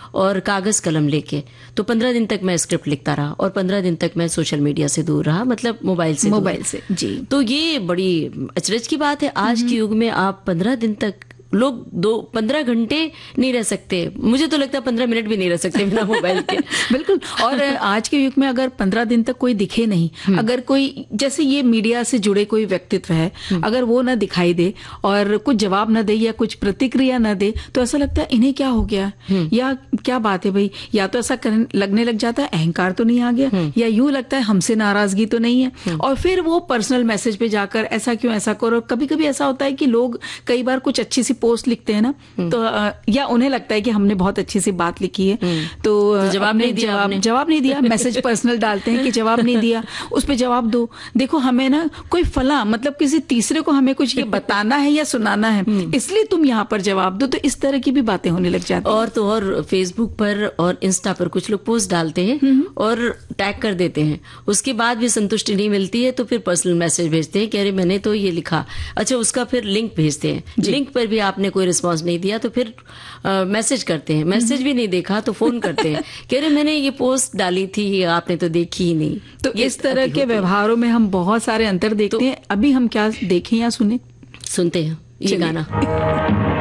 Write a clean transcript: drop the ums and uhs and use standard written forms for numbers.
और कागज कलम लेके, तो 15 दिन तक मैं स्क्रिप्ट लिखता रहा और 15 दिन तक मैं सोशल मीडिया से दूर रहा, मतलब मोबाइल से जी। तो ये बड़ी अचरज की बात है। आज के युग में आप 15 दिन तक, लोग 15 घंटे नहीं रह सकते, मुझे तो लगता है 15 मिनट भी नहीं रह सकते बिना मोबाइल के। बिल्कुल। और आज के युग में अगर 15 दिन तक कोई दिखे नहीं, अगर कोई जैसे ये मीडिया से जुड़े कोई व्यक्तित्व है, अगर वो ना दिखाई दे और कुछ जवाब ना दे या कुछ प्रतिक्रिया ना दे, तो ऐसा लगता है इन्हें क्या हो गया, या क्या बात है भाई, या तो ऐसा लगने लग जाता है अहंकार तो नहीं आ गया, या यूं लगता है हमसे नाराजगी तो नहीं है, और फिर वो पर्सनल मैसेज पे जाकर ऐसा क्यों ऐसा करो। कभी कभी ऐसा होता है कि लोग कई बार कुछ अच्छी सी पोस्ट लिखते हैं ना, तो या उन्हें लगता है कि हमने बहुत अच्छी सी बात लिखी है, तो जवाब नहीं दिया, मैसेज पर्सनल डालते हैं कि जवाब नहीं दिया, उस पे जवाब दो। देखो हमें ना कोई फला, मतलब किसी तीसरे को हमें कुछ ये बताना है या सुनाना है, इसलिए तुम यहाँ पर जवाब दो। तो इस तरह की भी बातें होने लग जाती हैं। और तो और फेसबुक पर और इंस्टा पर कुछ लोग पोस्ट डालते हैं और टैग कर देते हैं, उसके बाद भी संतुष्टि नहीं मिलती है तो फिर पर्सनल मैसेज भेजते हैं कि अरे मैंने तो ये लिखा, अच्छा उसका फिर लिंक भेजते हैं, लिंक पर भी आपने कोई रिस्पांस नहीं दिया तो फिर मैसेज करते हैं, मैसेज भी नहीं देखा तो फोन करते हैं कि अरे मैंने ये पोस्ट डाली थी आपने तो देखी ही नहीं। तो इस तरह के व्यवहारों में हम बहुत सारे अंतर देखते हैं। अभी हम क्या देखें या सुने? सुनते हैं ये गाना।